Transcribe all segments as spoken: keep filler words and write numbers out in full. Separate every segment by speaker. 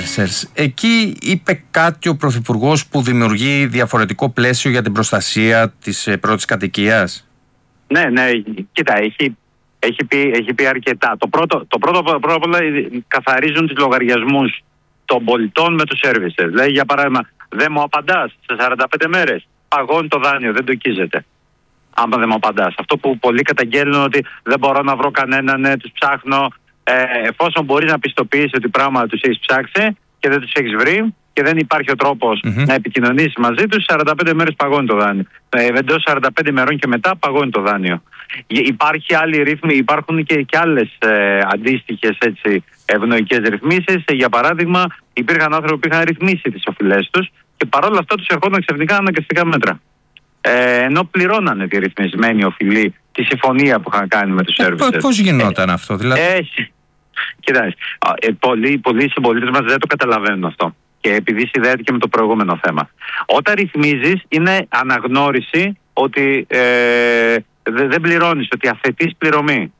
Speaker 1: servicers. Εκεί είπε κάτι ο Πρωθυπουργός που δημιουργεί διαφορετικό πλαίσιο για την προστασία της πρώτης κατοικίας?
Speaker 2: Ναι, ναι, κοίτα, έχει, έχει, πει, έχει πει αρκετά. Το πρώτο, το πρώτο, πρώτο απ' όλα καθαρίζουν τους λογαριασμούς των πολιτών με τους servicers. Δηλαδή, για παράδειγμα, δεν μου απαντάς σε σαράντα πέντε μέρες, παγώνει το δάνειο, δεν το οικίζεται. Άμα δεν μου απαντάς. Αυτό που πολλοί καταγγέλνουν ότι δεν μπορώ να βρω κανέναν, ναι, τους ψάχνω. Ε, εφόσον μπορείς να πιστοποιήσεις ότι πράγματα τους έχεις ψάξει και δεν τους έχεις βρει και δεν υπάρχει ο τρόπος mm-hmm. να επικοινωνήσεις μαζί τους, σαράντα πέντε μέρες παγώνει το δάνειο. Ε, εντός σαράντα πέντε ημερών και μετά παγώνει το δάνειο. Υπάρχει άλλη ρύθμι, υπάρχουν και, και άλλες ε, αντίστοιχες έτσι, ευνοϊκές ρυθμίσεις. Ε, για παράδειγμα, υπήρχαν άνθρωποι που είχαν ρυθμίσει τις οφειλές τους και παρόλα αυτά τους ερχόταν ξαφνικά αναγκαστικά μέτρα. Ε, ενώ πληρώνανε τη ρυθμισμένη οφειλή, τη συμφωνία που είχαν κάνει με τους servicers.
Speaker 1: Πώς γινόταν ε, αυτό, δηλαδή?
Speaker 2: Ε, κοιτάξτε, ε, πολλοί, πολλοί συμπολίτες μας δεν το καταλαβαίνουν αυτό. Και επειδή συνδέεται και με το προηγούμενο θέμα. Όταν ρυθμίζεις, είναι αναγνώριση ότι ε, δε, δεν πληρώνεις, ότι αθετείς πληρωμή.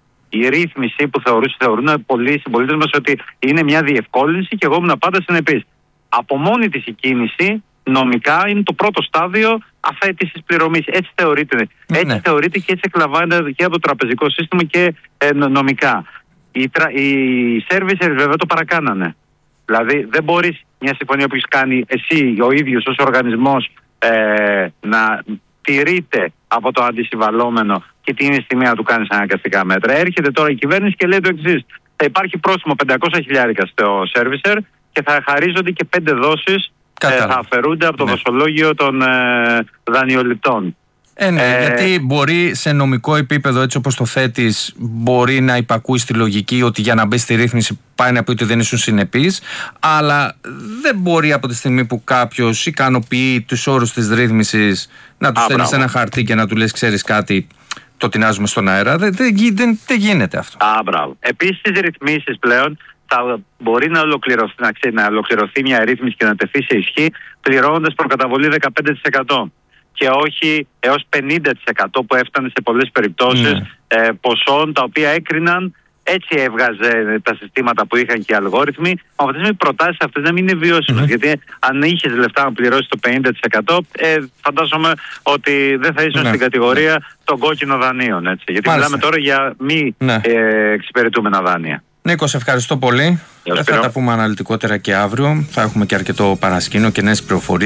Speaker 2: Η ρύθμιση που θεωρούν, θεωρούν πολλοί συμπολίτες μας ότι είναι μια διευκόλυνση και εγώ ήμουν πάντα συνεπής. Από μόνη της η κίνηση νομικά είναι το πρώτο στάδιο αφέτησης πληρωμής. Έτσι θεωρείται. Έτσι ναι. θεωρείται και έτσι εκλαμβάνεται και από το τραπεζικό σύστημα και ε, νομικά. Οι, τρα, οι servicers βέβαια το παρακάνανε. Δηλαδή δεν μπορείς μια συμφωνία που έχεις κάνει εσύ ο ίδιος ως οργανισμός ε, να τηρείται από το αντισυμβαλόμενο και την είναι στιγμή να του κάνεις αναγκαστικά μέτρα. Έρχεται τώρα η κυβέρνηση και λέει το εξής: θα υπάρχει πρόστιμο πεντακόσια χιλιάρικα στο servicer και θα χαρίζονται και πέντε δόσεις ε, θα αφαιρούνται από το ναι. δοσολόγιο των ε, δανειοληπτών.
Speaker 1: Ε, ναι, ε, γιατί μπορεί σε νομικό επίπεδο, έτσι όπως το θέτεις, μπορεί να υπακούει στη λογική ότι για να μπει στη ρύθμιση πάει να πει ότι δεν ήσουν συνεπής, αλλά δεν μπορεί από τη στιγμή που κάποιος ικανοποιεί τους όρους της ρύθμισης να του στέλνεις ένα χαρτί και να του λες ξέρεις κάτι, το τεινάζουμε στον αέρα. Δεν, δεν, δεν, δεν γίνεται αυτό.
Speaker 2: Α, μπράβο. Επίσης στις ρυθμίσεις πλέον θα μπορεί να ολοκληρωθεί, να, ξέρει, να ολοκληρωθεί μια ρύθμιση και να τεθεί σε ισχύ πληρώνοντας προκαταβολή δεκαπέντε τοις εκατό. Και όχι έως πενήντα τοις εκατό που έφτανε σε πολλές περιπτώσεις mm. ε, ποσών τα οποία έκριναν. Έτσι έβγαζε τα συστήματα που είχαν και οι αλγόριθμοι. Αυτές οι προτάσεις αυτές δεν είναι βιώσιμες. Mm-hmm. Γιατί αν είχες λεφτά να πληρώσεις το πενήντα τοις εκατό, ε, φαντάζομαι ότι δεν θα ήσουν mm-hmm. στην κατηγορία mm-hmm. των κόκκινων δανείων. Έτσι. Γιατί Μάλιστα. μιλάμε τώρα για μη mm-hmm. ε, εξυπηρετούμενα δάνεια.
Speaker 1: Νίκο, σε ευχαριστώ πολύ. Θα τα πούμε αναλυτικότερα και αύριο. Θα έχουμε και αρκετό παρασκήνιο και νέες πληροφορίες.